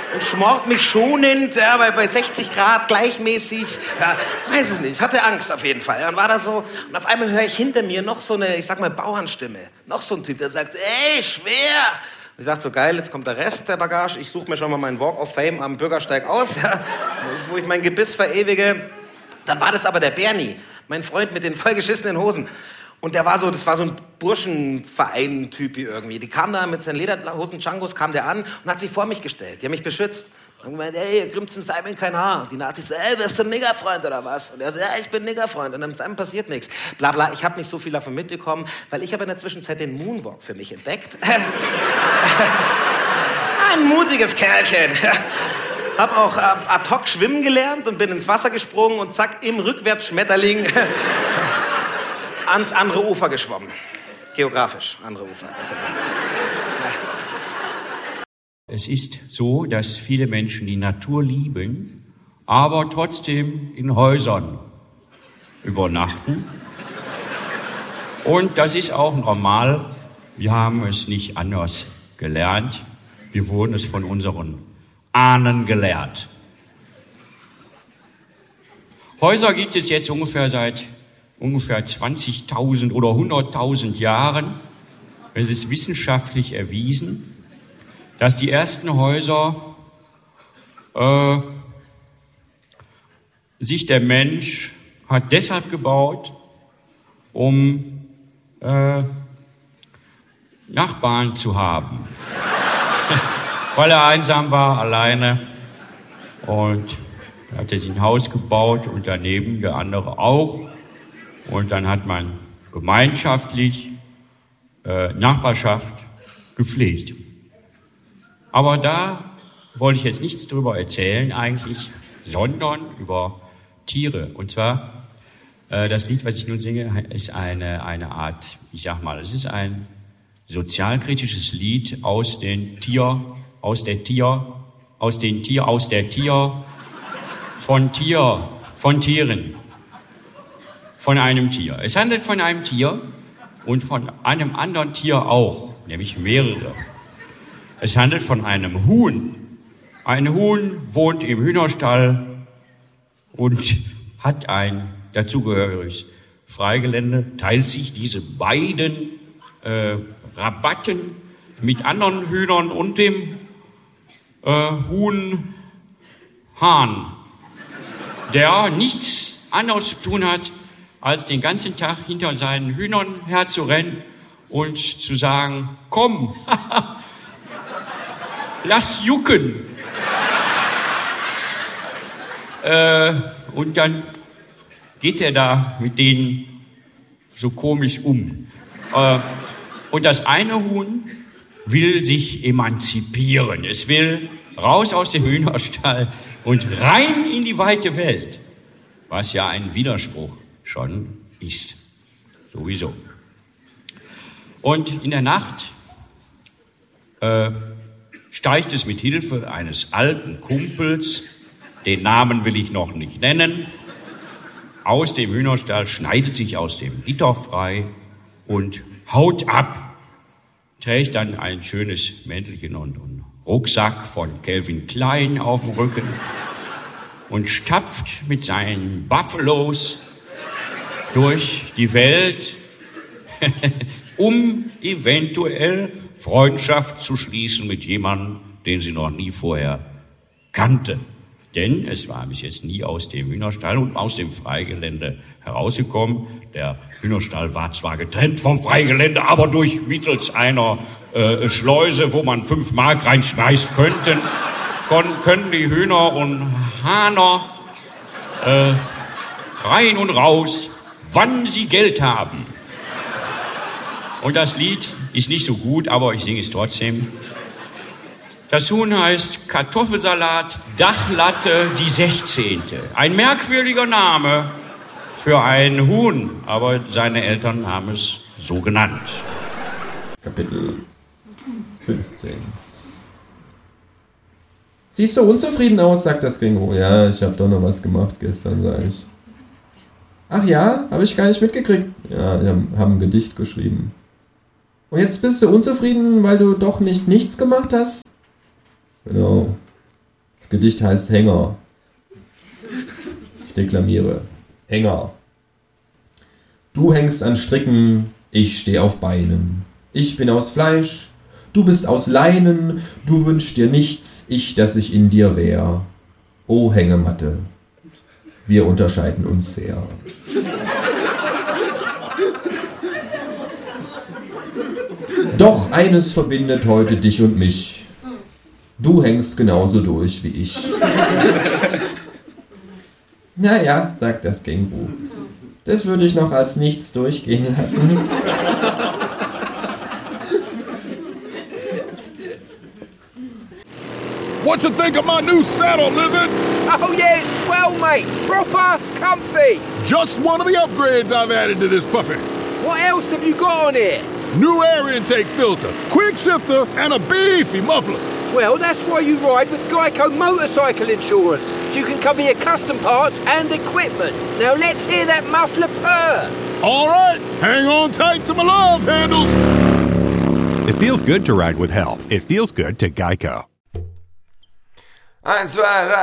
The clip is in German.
und schmort mich schonend, ja, bei 60 Grad gleichmäßig. Ja, weiß es nicht, hatte Angst auf jeden Fall. Dann war da so, und auf einmal höre ich hinter mir noch so eine, ich sag mal, Bauernstimme. Noch so ein Typ, der sagt, ey, schwer. Und ich dachte so, geil, jetzt kommt der Rest der Bagage. Ich suche mir schon mal meinen Walk of Fame am Bürgersteig aus, ja, wo ich mein Gebiss verewige. Dann war das aber der Bernie, mein Freund mit den vollgeschissenen Hosen. Und das war so ein Burschenverein-Typi irgendwie. Die kam da mit seinen Lederhosen, Djangos, kam der an und hat sich vor mich gestellt. Die haben mich beschützt. Und gemeint, ey, ihr krümmt zum Simon kein Haar. Und die Nazis so, ey, bist du ein Niggerfreund oder was? Und er so, ja, ich bin Niggerfreund. Und dem Simon passiert nichts. Bla bla, ich habe nicht so viel davon mitbekommen, weil ich habe in der Zwischenzeit den Moonwalk für mich entdeckt. Ein mutiges Kerlchen. Hab auch ad hoc schwimmen gelernt und bin ins Wasser gesprungen und zack, im Rückwärtsschmetterling ans andere Ufer geschwommen. Geografisch, andere Ufer. Es ist so, dass viele Menschen die Natur lieben, aber trotzdem in Häusern übernachten. Und das ist auch normal. Wir haben es nicht anders gelernt. Wir wurden es von unseren Ahnen gelehrt. Häuser gibt es jetzt seit ungefähr 20.000 oder 100.000 Jahren. Es ist wissenschaftlich erwiesen, dass die ersten Häuser sich der Mensch hat deshalb gebaut, um Nachbarn zu haben. Weil er einsam war, alleine, und hat er sich ein Haus gebaut und daneben der andere auch. Und dann hat man gemeinschaftlich Nachbarschaft gepflegt. Aber da wollte ich jetzt nichts drüber erzählen eigentlich, sondern über Tiere. Und zwar, das Lied, was ich nun singe, ist eine Art, ich sag mal, es ist ein sozialkritisches Lied aus der Tier, von Tieren. Von einem Tier. Es handelt von einem Tier und von einem anderen Tier auch, nämlich mehrere. Es handelt von einem Huhn. Ein Huhn wohnt im Hühnerstall und hat ein dazugehöriges Freigelände, teilt sich diese beiden Rabatten mit anderen Hühnern und dem Huhn Hahn, der nichts anderes zu tun hat, als den ganzen Tag hinter seinen Hühnern herzurennen und zu sagen, komm, lass jucken. Und dann geht er da mit denen so komisch um. Und das eine Huhn will sich emanzipieren. Es will raus aus dem Hühnerstall und rein in die weite Welt, was ja ein Widerspruch schon ist. Sowieso. Und in der Nacht steigt es mit Hilfe eines alten Kumpels, den Namen will ich noch nicht nennen, aus dem Hühnerstall, schneidet sich aus dem Gitter frei und haut ab. Trägt dann ein schönes Mäntelchen und einen Rucksack von Calvin Klein auf dem Rücken und stapft mit seinen Buffalos durch die Welt, um eventuell Freundschaft zu schließen mit jemandem, den sie noch nie vorher kannte. Denn es war bis jetzt nie aus dem Hühnerstall und aus dem Freigelände herausgekommen. Der Hühnerstall war zwar getrennt vom Freigelände, aber durch mittels einer Schleuse, wo man 5 Mark reinschmeißt können die Hühner und Hahner rein und raus, wann sie Geld haben. Und das Lied ist nicht so gut, aber ich singe es trotzdem. Das Huhn heißt Kartoffelsalat, Dachlatte, die 16. Ein merkwürdiger Name für ein Huhn, aber seine Eltern haben es so genannt. Kapitel 15. Siehst du unzufrieden aus, sagt das Känguru. Ja, ich habe doch noch was gemacht gestern, sage ich. Ach ja, habe ich gar nicht mitgekriegt. Ja, wir haben ein Gedicht geschrieben. Und jetzt bist du unzufrieden, weil du doch nichts gemacht hast? Genau. Das Gedicht heißt Hänger. Ich deklamiere. Hänger. Du hängst an Stricken, ich steh auf Beinen. Ich bin aus Fleisch, du bist aus Leinen. Du wünschst dir nichts, ich, dass ich in dir wär. O Hängematte, wir unterscheiden uns sehr. Doch eines verbindet heute dich und mich. Du hängst genauso durch wie ich. Naja, sagt das Känguru. Das würde ich noch als nichts durchgehen lassen. What you think of my new saddle, Lizard? Oh yeah, swell, mate. Proper comfy. Just one of the upgrades I've added to this puppy. What else have you got on here? New air intake filter, quick shifter, and a beefy muffler. Well, that's why you ride with Geico Motorcycle Insurance, so you can cover your custom parts and equipment. Now let's hear that muffler purr. All right, hang on tight to my love handles. It feels good to ride with help. It feels good to Geico. 1, 2, 3.